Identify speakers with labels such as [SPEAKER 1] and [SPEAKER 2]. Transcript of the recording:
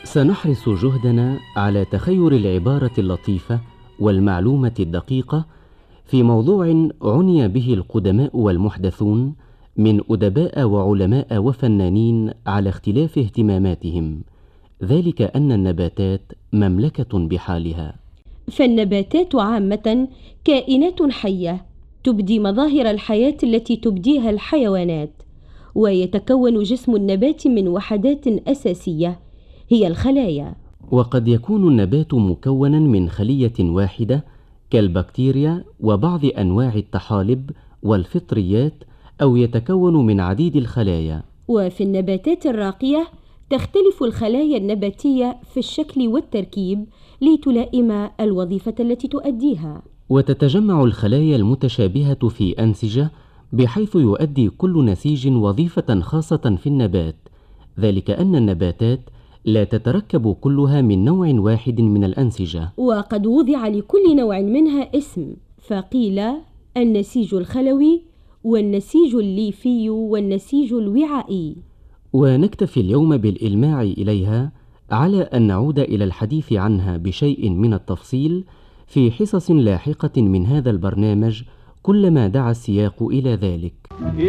[SPEAKER 1] سنحرص جهدنا على تخير العبارة اللطيفة والمعلومة الدقيقة في موضوع عني به القدماء والمحدثون من أدباء وعلماء وفنانين على اختلاف اهتماماتهم، ذلك أن النباتات مملكة بحالها.
[SPEAKER 2] فالنباتات عامة كائنات حية تبدي مظاهر الحياة التي تبديها الحيوانات، ويتكون جسم النبات من وحدات أساسية هي الخلايا.
[SPEAKER 1] وقد يكون النبات مكونا من خلية واحدة كالبكتيريا وبعض أنواع الطحالب والفطريات، أو يتكون من عديد الخلايا.
[SPEAKER 2] وفي النباتات الراقية تختلف الخلايا النباتية في الشكل والتركيب لتلائم الوظيفة التي تؤديها.
[SPEAKER 1] وتتجمع الخلايا المتشابهة في أنسجة بحيث يؤدي كل نسيج وظيفة خاصة في النبات، ذلك أن النباتات لا تتركب كلها من نوع واحد من الأنسجة.
[SPEAKER 2] وقد وضع لكل نوع منها اسم، فقيل النسيج الخلوي والنسيج الليفي والنسيج الوعائي.
[SPEAKER 1] ونكتفي اليوم بالإلماع إليها على أن نعود إلى الحديث عنها بشيء من التفصيل في حصص لاحقة من هذا البرنامج كلما دعا السياق إلى ذلك.